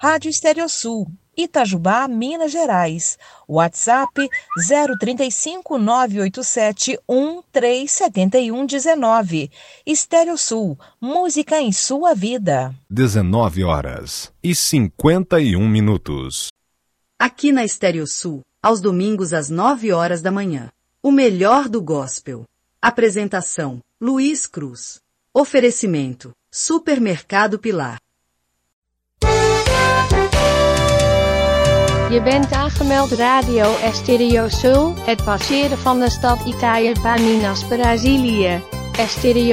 Rádio Estéreo Sul, Itajubá, Minas Gerais. WhatsApp 035 987 1371 19. Estéreo Sul, música em sua vida. 19h51. Aqui na Estéreo Sul, aos domingos às 9 horas da manhã. O melhor do gospel. Apresentação, Luiz Cruz. Oferecimento, Supermercado Pilar. Je bent aangemeld Radio Estéreo Sul, het passeren van de stad Itaiaban Minas Brazilië. Estéreo